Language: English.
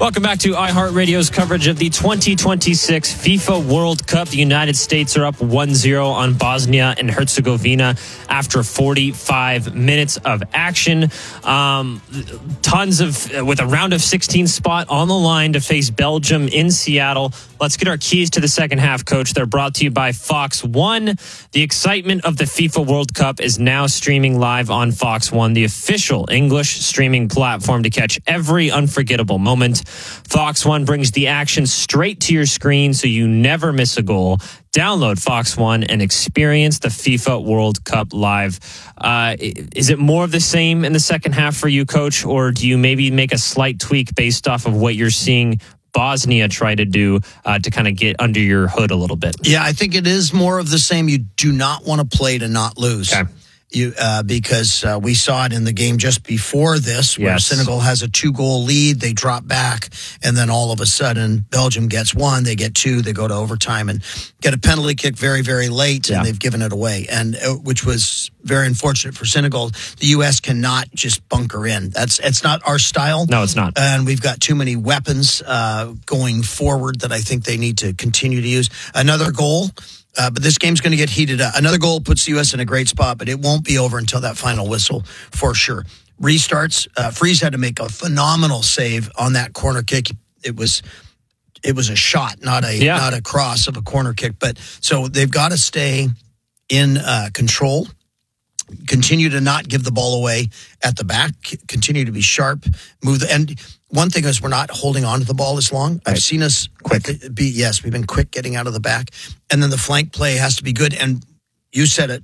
Welcome back to iHeartRadio's coverage of the 2026 FIFA World Cup. The United States are up 1-0 on Bosnia and Herzegovina after 45 minutes of action. With a round of 16 spot on the line to face Belgium in Seattle. Let's get our keys to the second half, Coach. They're brought to you by Fox One. The excitement of the FIFA World Cup is now streaming live on Fox One, the official English streaming platform to catch every unforgettable moment. Fox One brings the action straight to your screen so you never miss a goal. Download Fox One and experience the FIFA World Cup live. Is it more of the same in the second half for you, Coach, or do you maybe make a slight tweak based off of what you're seeing Bosnia try to do to kind of get under your hood a little bit? Yeah, I think it is more of the same. You do not want to play to not lose. Okay. Because we saw it in the game just before this where Senegal has a 2-goal lead. They drop back, and then all of a sudden, Belgium gets 1, they get 2, they go to overtime and get a penalty kick very, very late, and they've given it away, and which was very unfortunate for Senegal. The U.S. cannot just bunker in. It's not our style. No, it's not. And we've got too many weapons going forward that I think they need to continue to use. Another goal. But this game's going to get heated up. Another goal puts the U.S. in a great spot, but it won't be over until that final whistle for sure. Restarts. Freeze had to make a phenomenal save on that corner kick. It was a shot, not a cross of a corner kick. But so they've got to stay in control. Continue to not give the ball away at the back. Continue to be sharp. And one thing is we're not holding on to the ball as long. I've seen us we've been quick getting out of the back. And then the flank play has to be good. And you said it,